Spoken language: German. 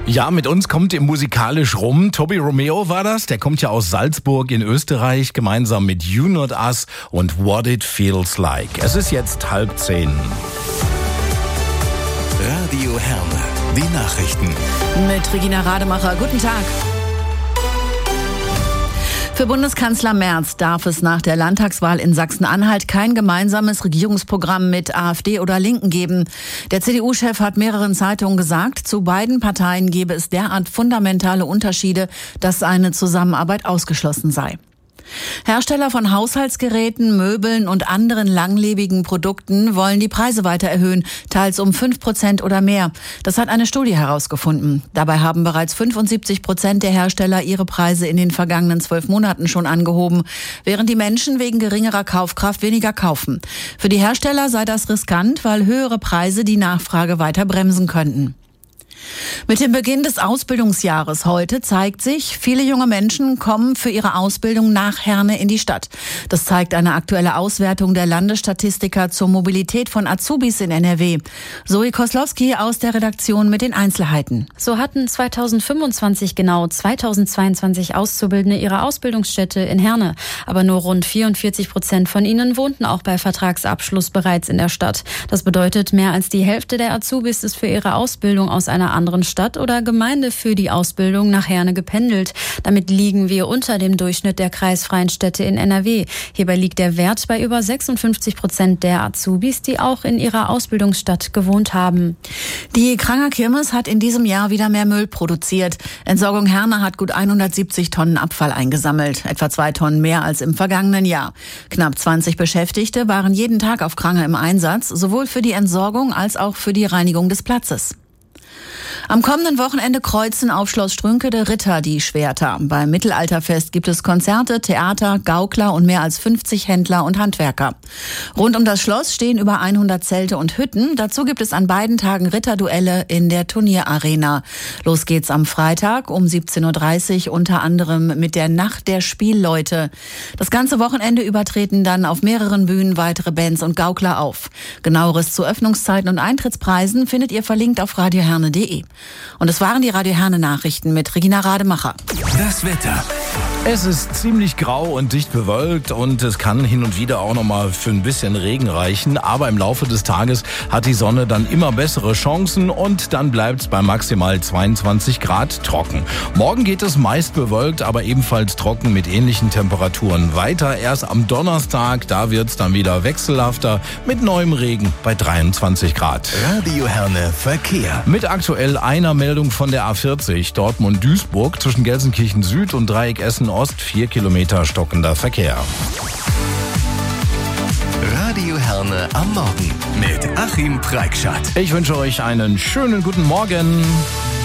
Ja, mit uns kommt musikalisch rum. Toby Romeo war das. Der kommt ja aus Salzburg in Österreich, gemeinsam mit You Not Us und What It Feels Like. Es ist jetzt 9:30. Radio Herne, die Nachrichten. Mit Regina Rademacher. Guten Tag. Für Bundeskanzler Merz darf es nach der Landtagswahl in Sachsen-Anhalt kein gemeinsames Regierungsprogramm mit AfD oder Linken geben. Der CDU-Chef hat mehreren Zeitungen gesagt, zu beiden Parteien gebe es derart fundamentale Unterschiede, dass eine Zusammenarbeit ausgeschlossen sei. Hersteller von Haushaltsgeräten, Möbeln und anderen langlebigen Produkten wollen die Preise weiter erhöhen, teils um 5% oder mehr. Das hat eine Studie herausgefunden. Dabei haben bereits 75% der Hersteller ihre Preise in den vergangenen 12 Monaten schon angehoben, während die Menschen wegen geringerer Kaufkraft weniger kaufen. Für die Hersteller sei das riskant, weil höhere Preise die Nachfrage weiter bremsen könnten. Mit dem Beginn des Ausbildungsjahres heute zeigt sich, viele junge Menschen kommen für ihre Ausbildung nach Herne in die Stadt. Das zeigt eine aktuelle Auswertung der Landesstatistiker zur Mobilität von Azubis in NRW. Zoe Koslowski aus der Redaktion mit den Einzelheiten. So hatten 2025 genau 2022 Auszubildende ihre Ausbildungsstätte in Herne. Aber nur rund 44% von ihnen wohnten auch bei Vertragsabschluss bereits in der Stadt. Das bedeutet, mehr als die Hälfte der Azubis ist für ihre Ausbildung aus einer anderen Stadt oder Gemeinde für die Ausbildung nach Herne gependelt. Damit liegen wir unter dem Durchschnitt der kreisfreien Städte in NRW. Hierbei liegt der Wert bei über 56% der Azubis, die auch in ihrer Ausbildungsstadt gewohnt haben. Die Kranger Kirmes hat in diesem Jahr wieder mehr Müll produziert. Entsorgung Herne hat gut 170 Tonnen Abfall eingesammelt, etwa 2 Tonnen mehr als im vergangenen Jahr. Knapp 20 Beschäftigte waren jeden Tag auf Kranger im Einsatz, sowohl für die Entsorgung als auch für die Reinigung des Platzes. Am kommenden Wochenende kreuzen auf Schloss Strünkede Ritter die Schwerter. Beim Mittelalterfest gibt es Konzerte, Theater, Gaukler und mehr als 50 Händler und Handwerker. Rund um das Schloss stehen über 100 Zelte und Hütten. Dazu gibt es an beiden Tagen Ritterduelle in der Turnierarena. Los geht's am Freitag um 17:30 Uhr unter anderem mit der Nacht der Spielleute. Das ganze Wochenende über treten dann auf mehreren Bühnen weitere Bands und Gaukler auf. Genaueres zu Öffnungszeiten und Eintrittspreisen findet ihr verlinkt auf radioherne.de. Und es waren die Radio Herne Nachrichten mit Regina Rademacher. Das Wetter. Es ist ziemlich grau und dicht bewölkt und es kann hin und wieder auch noch mal für ein bisschen Regen reichen. Aber im Laufe des Tages hat die Sonne dann immer bessere Chancen und dann bleibt es bei maximal 22 Grad trocken. Morgen geht es meist bewölkt, aber ebenfalls trocken mit ähnlichen Temperaturen weiter. Erst am Donnerstag, da wird es dann wieder wechselhafter mit neuem Regen bei 23 Grad. Radio Herne Verkehr. Mit aktuell einer Meldung von der A40 Dortmund-Duisburg zwischen Gelsenkirchen Süd und Dreieck Essen-Ost 4 Kilometer stockender Verkehr. Radio Herne am Morgen mit Achim Preikschat. Ich wünsche euch einen schönen guten Morgen.